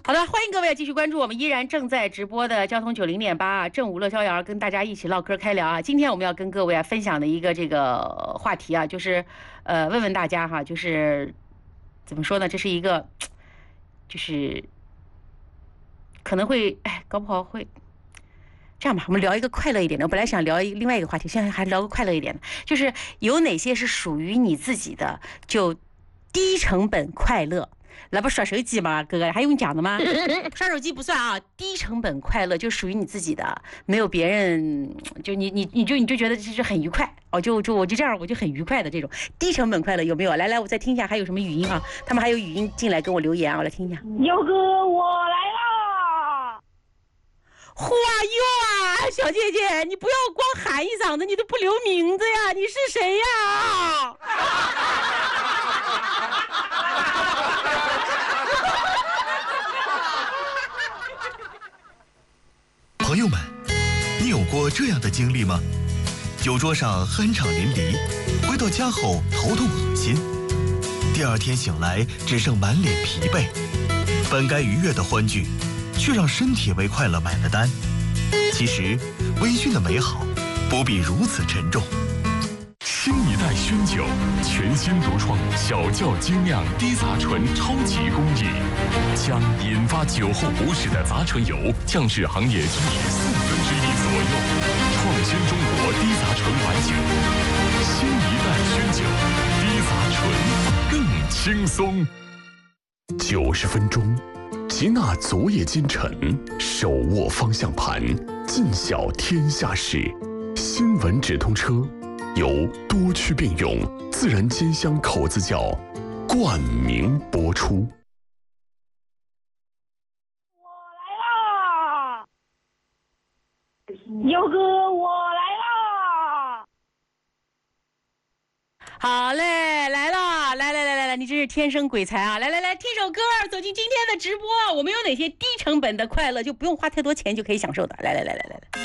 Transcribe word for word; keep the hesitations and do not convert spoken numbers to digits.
好的，欢迎各位继续关注我们依然正在直播的交通九零点八啊，正午乐逍遥，跟大家一起唠嗑开聊啊。今天我们要跟各位啊分享的一个这个话题啊，就是呃问问大家哈，就是怎么说呢？这是一个就是可能会哎，搞不好会。这样吧，我们聊一个快乐一点的。我本来想聊另外一个话题，现在还聊个快乐一点的，就是有哪些是属于你自己的，就低成本快乐。来不刷手机吗？哥哥还用讲的吗？刷手机不算啊，低成本快乐就属于你自己的，没有别人，就你你你就你就觉得这是很愉快哦，就就我就这样，我就很愉快的这种低成本快乐有没有？来来，我再听一下还有什么语音啊？他们还有语音进来跟我留言啊，我来听一下。 佑哥，我来啦！ 哇哟啊，小姐姐，你不要光喊一嗓子，你都不留名字呀，你是谁呀？ 朋友们，你有过这样的经历吗？酒桌上酣畅淋漓，回到家后头痛恶心，第二天醒来只剩满脸疲惫，本该愉悦的欢聚，却让身体为快乐买了单。其实，微醺的美好不必如此沉重。 新一代熏酒，全新独创小窖精酿低杂醇超级工艺，将引发酒后不适的杂醇油降至行业均值四分之一左右，创新中国低杂醇白酒。新一代熏酒，低杂醇更轻松。九十分钟，吉纳昨夜今晨，手握方向盘，尽晓天下事。新闻直通车。由多区并用自然煎香口子窖冠名播出。 我来啦！佑哥，我来啦！ 好嘞，来了，来来来来来，你真是天生鬼才啊！来来来，听首歌，走进今天的直播。我们有哪些低成本的快乐，就不用花太多钱就可以享受的？来来来来来来。